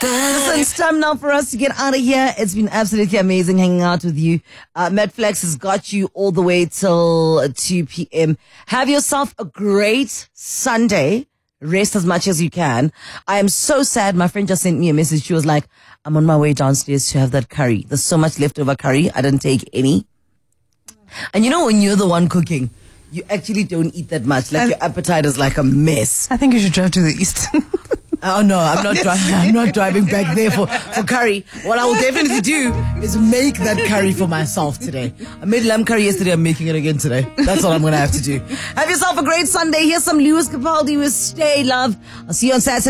Listen, it's time now for us to get out of here. It's been absolutely amazing hanging out with you. Medflex has got you all the way till 2 p.m. Have yourself a great Sunday. Rest as much as you can. I am so sad. My friend just sent me a message. She was like, I'm on my way downstairs to have that curry. There's so much leftover curry. I didn't take any. And you know when you're the one cooking, you actually don't eat that much. Like your appetite is like a mess. I think you should drive to the east. Oh no, I'm not driving back there for curry. What I will definitely do is make that curry for myself today. I made lamb curry yesterday, I'm making it again today. That's what I'm gonna have to do. Have yourself a great Sunday. Here's some Lewis Capaldi with Stay Love. I'll see you on Saturday.